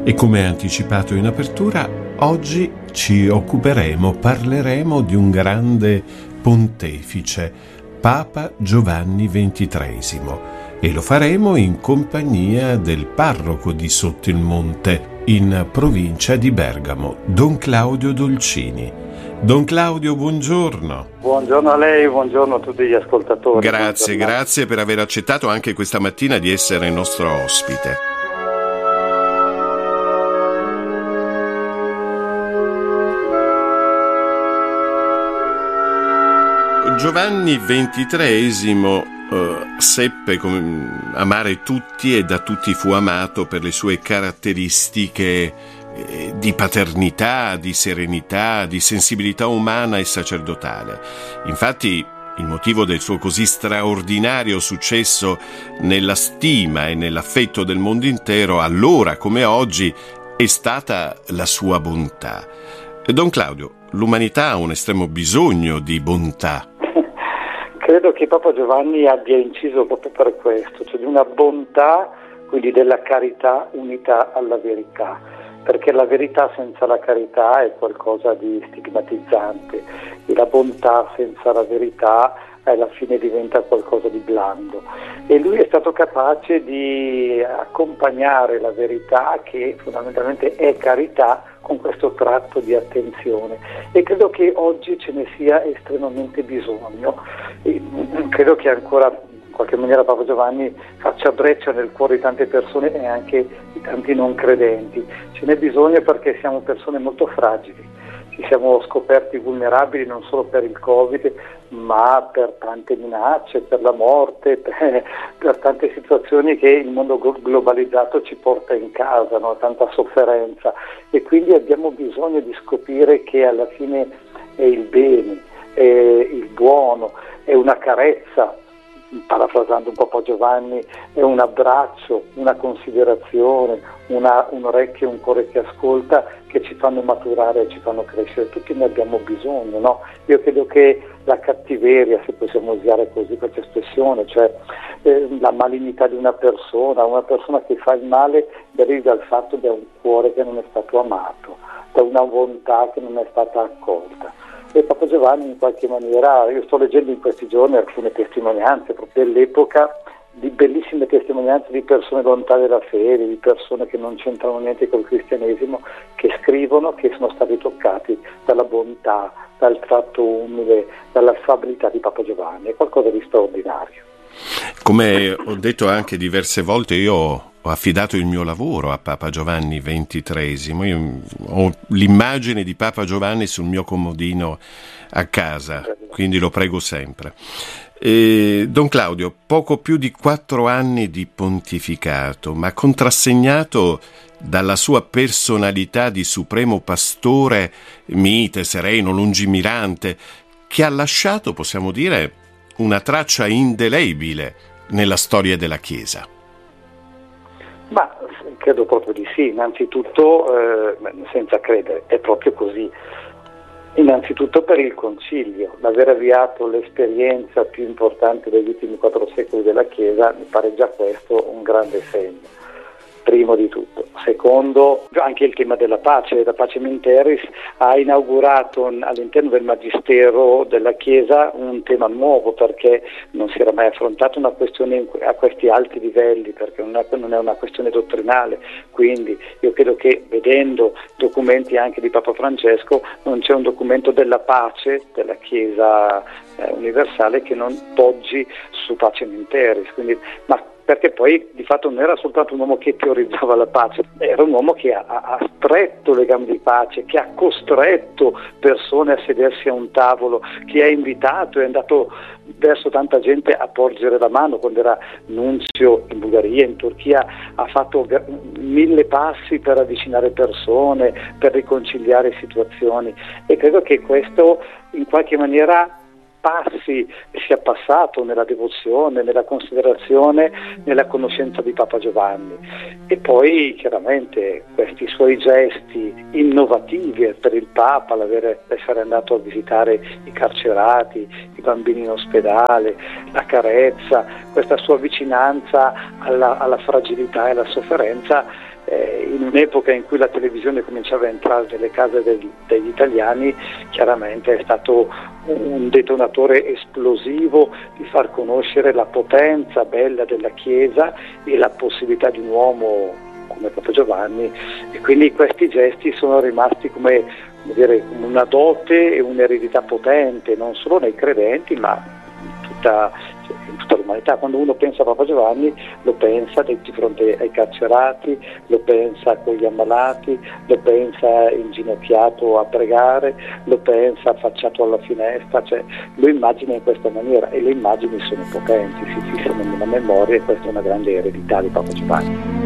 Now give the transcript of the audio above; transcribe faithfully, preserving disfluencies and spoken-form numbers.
E come anticipato in apertura, oggi ci occuperemo, parleremo di un grande pontefice, Papa Giovanni ventitreesimo, e lo faremo in compagnia del parroco di Sottilmonte, in provincia di Bergamo, Don Claudio Dolcini. Don Claudio, buongiorno. Buongiorno a lei, buongiorno a tutti gli ascoltatori. Grazie, grazie per aver accettato anche questa mattina di essere nostro ospite. Giovanni ventitreesimo eh, seppe com- amare tutti e da tutti fu amato per le sue caratteristiche eh, di paternità, di serenità, di sensibilità umana e sacerdotale. Infatti, il motivo del suo così straordinario successo nella stima e nell'affetto del mondo intero, allora come oggi, è stata la sua bontà. Don Claudio, l'umanità ha un estremo bisogno di bontà. Credo che Papa Giovanni abbia inciso proprio per questo, cioè di una bontà, quindi della carità unita alla verità, perché la verità senza la carità è qualcosa di stigmatizzante e la bontà senza la verità alla fine diventa qualcosa di blando. E lui è stato capace di accompagnare la verità, che fondamentalmente è carità, con questo tratto di attenzione, e credo che oggi ce ne sia estremamente bisogno. E credo che ancora in qualche maniera Papa Giovanni faccia breccia nel cuore di tante persone e anche di tanti non credenti. Ce n'è bisogno perché siamo persone molto fragili, ci siamo scoperti vulnerabili non solo per il Covid, ma per tante minacce, per la morte, per, per tante situazioni che il mondo globalizzato ci porta in casa, no? Tanta sofferenza, e quindi abbiamo bisogno di scoprire che alla fine è il bene, è il buono, è una carezza, parafrasando un po' Papa Giovanni, è un abbraccio, una considerazione, una, un orecchio e un cuore che ascolta, che ci fanno maturare e ci fanno crescere. Tutti ne abbiamo bisogno, no? Io credo che la cattiveria, se possiamo usare così questa espressione, cioè eh, la malignità di una persona, una persona che fa il male, derivi dal fatto da un cuore che non è stato amato, da una volontà che non è stata accolta. E Papa Giovanni in qualche maniera, io sto leggendo in questi giorni alcune testimonianze proprio dell'epoca, di bellissime testimonianze di persone lontane dalla fede, di persone che non c'entrano niente col cristianesimo, che scrivono che sono stati toccati dalla bontà, dal tratto umile, dall'affabilità di Papa Giovanni. È qualcosa di straordinario. Come ho detto anche diverse volte, io ho affidato il mio lavoro a Papa Giovanni ventitreesimo. Io ho l'immagine di Papa Giovanni sul mio comodino a casa, quindi lo prego sempre. E Don Claudio, poco più di quattro anni di pontificato, ma contrassegnato dalla sua personalità di supremo pastore, mite, sereno, lungimirante, che ha lasciato, possiamo dire, una traccia indelebile nella storia della Chiesa. Ma credo proprio di sì, innanzitutto, eh, senza credere, è proprio così. Innanzitutto per il Concilio, l'aver avviato l'esperienza più importante degli ultimi quattro secoli della Chiesa, mi pare già questo un grande segno, primo di tutto. Secondo, anche il tema della pace, la Pacem in Terris ha inaugurato all'interno del Magistero della Chiesa un tema nuovo, perché non si era mai affrontata una questione a questi alti livelli, perché non è, non è una questione dottrinale. Quindi io credo che, vedendo documenti anche di Papa Francesco, non c'è un documento della pace della Chiesa eh, universale che non poggi su Pacem in Terris. Quindi, ma perché poi di fatto non era soltanto un uomo che teorizzava la pace, era un uomo che ha, ha stretto le gambe di pace, che ha costretto persone a sedersi a un tavolo, che ha invitato e è andato verso tanta gente a porgere la mano. Quando era nunzio in Bulgaria, in Turchia, ha fatto mille passi per avvicinare persone, per riconciliare situazioni, e credo che questo in qualche maniera passi, sia passato nella devozione, nella considerazione, nella conoscenza di Papa Giovanni. E poi chiaramente questi suoi gesti innovativi per il Papa, l'essere andato a visitare i carcerati, i bambini in ospedale, la carezza, questa sua vicinanza alla, alla fragilità e alla sofferenza, eh, in un'epoca in cui la televisione cominciava a entrare nelle case del, degli italiani, chiaramente è stato un detonatore esplosivo di far conoscere la potenza bella della Chiesa e la possibilità di un uomo come Papa Giovanni, e quindi questi gesti sono rimasti come, come dire, come una dote e un'eredità potente non solo nei credenti ma in tutta, cioè, in tutta l'umanità. Quando uno pensa a Papa Giovanni lo pensa di fronte ai carcerati, lo pensa con gli ammalati, lo pensa inginocchiato a pregare, lo pensa affacciato alla finestra, cioè lo immagina in questa maniera, e le immagini sono potenti, si fissano nella memoria, e questa è una grande eredità di Papa Giovanni.